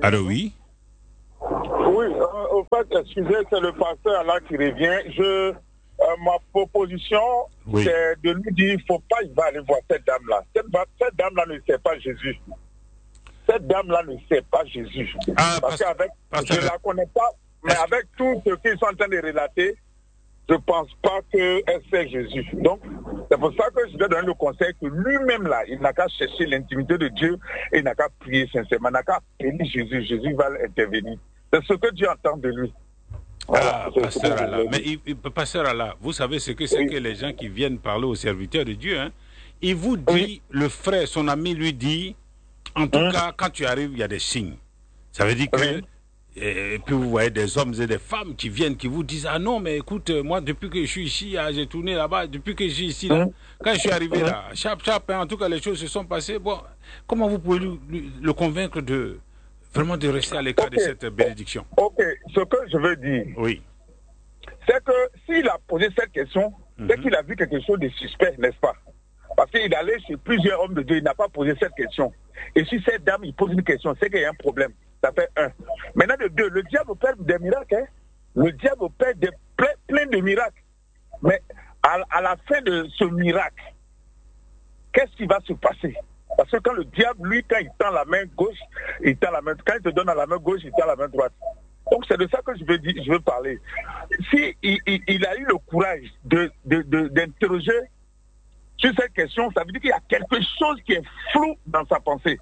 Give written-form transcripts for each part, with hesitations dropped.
Allô, oui. Oui, au fait, excusez, c'est le pasteur là qui revient. Ma proposition, Oui. c'est de lui dire, il ne faut pas, il va aller voir cette dame-là. Cette dame-là ne sait pas Jésus. Cette dame-là ne sait pas Jésus. Parce qu'avec, je ne la connais pas, mais avec tout ce qu'ils sont en train de relater, je ne pense pas qu'elle sait Jésus. Donc, c'est pour ça que je dois donner le conseil que lui-même là, il n'a qu'à chercher l'intimité de Dieu et il n'a qu'à prier sincèrement, il n'a qu'à appeler Jésus. Jésus va intervenir. C'est ce que Dieu attend de lui. Voilà, pasteur Allah. Mais pasteur Allah, vous savez ce que c'est que les gens qui viennent parler aux serviteurs de Dieu, hein? Il vous dit, le frère, son ami lui dit, en tout cas, quand tu arrives, il y a des signes. Ça veut dire que, et puis vous voyez des hommes et des femmes qui viennent, qui vous disent, ah non, mais écoute, moi, depuis que je suis ici, j'ai tourné là-bas, depuis que je suis ici, là, quand je suis arrivé là, chap, hein, en tout cas, les choses se sont passées. Bon, comment vous pouvez le convaincre de vraiment de rester à l'écart de cette bénédiction? Ok, ce que je veux dire, c'est que s'il a posé cette question, c'est qu'il a vu quelque chose de suspect, n'est-ce pas? Parce qu'il allait chez plusieurs hommes de Dieu, il n'a pas posé cette question. Et si cette dame, il pose une question, c'est qu'il y a un problème. Ça fait un. Maintenant, de deux, le diable opère des miracles. Hein? Le diable opère plein de miracles. Mais à la fin de ce miracle, qu'est-ce qui va se passer? Parce que quand le diable, lui, quand il tend la main gauche, il tend la main. Quand il te donne la main gauche, il tend la main droite. Donc c'est de ça que je veux parler. Si il a eu le courage d'interroger sur cette question, ça veut dire qu'il y a quelque chose qui est flou dans sa pensée.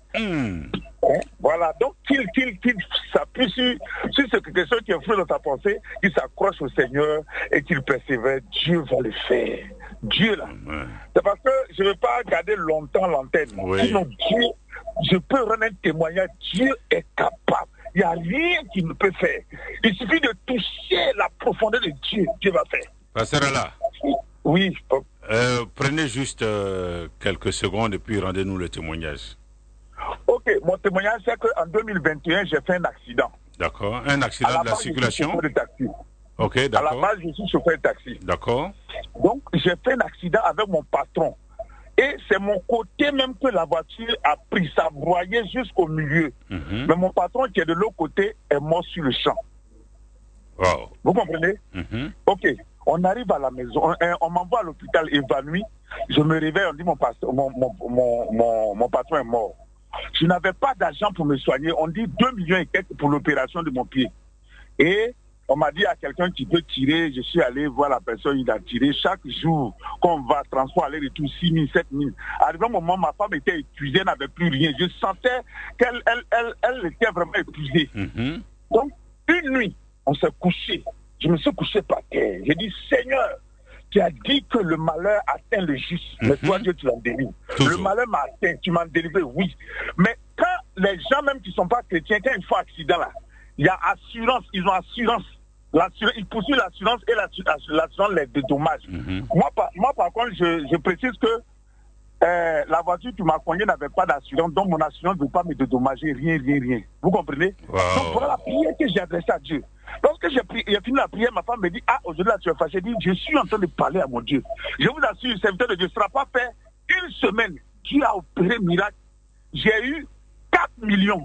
Voilà, donc qu'il s'appuie sur quelque chose qui est flou dans sa pensée, qu'il s'accroche au Seigneur et qu'il persévère, Dieu va le faire. Dieu là. C'est parce que je ne veux pas garder longtemps l'antenne. Sinon Dieu, je peux rendre un témoignage, Dieu est capable. Il n'y a rien qu'il ne peut faire. Il suffit de toucher la profondeur de Dieu, Dieu va faire. Pasteur Allah. Oui. Prenez juste quelques secondes et puis rendez-nous le témoignage. Ok, mon témoignage c'est qu'en 2021, j'ai fait un accident. D'accord, un accident de la circulation. Je suis chauffeur de taxi. Ok, d'accord. À la base, je suis chauffeur de taxi. D'accord. Donc, j'ai fait un accident avec mon patron. Et c'est mon côté même que la voiture a pris, ça broyait jusqu'au milieu. Mais mon patron qui est de l'autre côté est mort sur le champ. Wow. Vous comprenez? Ok, on arrive à la maison, on m'envoie à l'hôpital évanoui. Je me réveille, on dit mon patron est mort. Je n'avais pas d'argent pour me soigner. On dit 2 millions et quelques pour l'opération de mon pied. Et on m'a dit à quelqu'un qui peut tirer. Je suis allé voir la personne, il a tiré. Chaque jour qu'on va, transport aller et tout, 6 000, 7 000. Arrivé un moment, ma femme était épuisée, elle n'avait plus rien. Je sentais qu'elle était vraiment épuisée. Donc, une nuit, on s'est couché. Je me suis couché par terre. J'ai dit, Seigneur, tu as dit que le malheur atteint le juste, mais toi, Dieu, tu l'as délivré. Le malheur m'a atteint, tu m'as délivré, oui. Mais quand les gens même qui ne sont pas chrétiens, quand ils font accident là, il y a assurance, ils ont assurance. Ils poursuivent l'assurance et l'assurance les dédommage. Moi, par contre, je précise que la voiture qui m'a cogné n'avait pas d'assurance, donc mon assurance ne veut pas me dédommager, rien. Vous comprenez? Donc voilà la prière que j'ai adressée à Dieu. Lorsque j'ai fini la prière, ma femme me dit, aujourd'hui là tu es fâché. J'ai dit, je suis en train de parler à mon Dieu. Je vous assure, le serviteur de Dieu ne sera pas fait une semaine. Dieu a opéré miracle. J'ai eu 4 millions.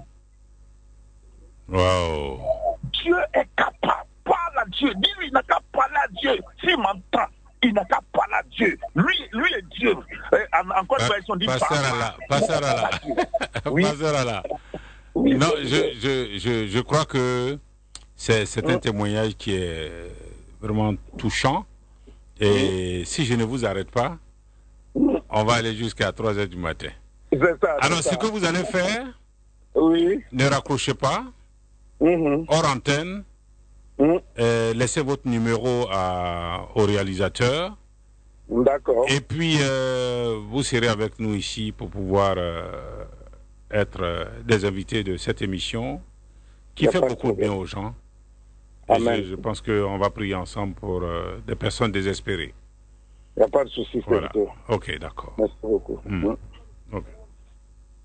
Wow. Dieu est capable. Parle à Dieu. Dis-lui, il n'a qu'à parler à Dieu. S'il m'entend, il n'a qu'à parler à Dieu. Lui est Dieu. Encore une fois, ils sont dit, Pasteur Allah. Oui. Pasteur Allah. Non, je crois que c'est un témoignage qui est vraiment touchant. Et si je ne vous arrête pas, on va aller jusqu'à 3 heures du matin. Alors, ce que vous allez faire, ne raccrochez pas, hors antenne, laissez votre numéro au réalisateur. D'accord. Et puis, vous serez avec nous ici pour pouvoir être des invités de cette émission qui fait beaucoup de bien aux gens. Et je pense qu'on va prier ensemble pour des personnes désespérées. Il n'y a pas de souci. Voilà. Ok, d'accord. Merci beaucoup. Ok.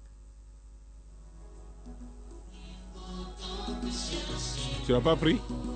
Tu n'as pas pris?